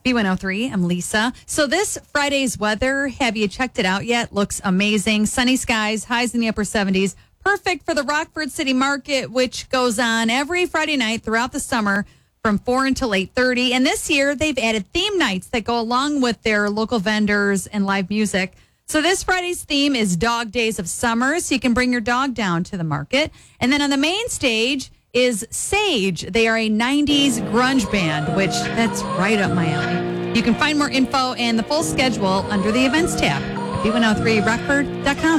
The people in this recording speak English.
B103, I'm Lisa. So this Friday's weather, have you checked it out yet? Looks amazing. Sunny skies, highs in the upper 70s. Perfect for the Rockford City Market, which goes on every Friday night throughout the summer from 4 until 8:30. And this year, they've added theme nights that go along with their local vendors and live music. So this Friday's theme is Dog Days of Summer, so you can bring your dog down to the market. And then on the main stage is Sage. They are a 90s grunge band, which that's right up my alley. You can find more info and the full schedule under the events tab at b103rockford.com.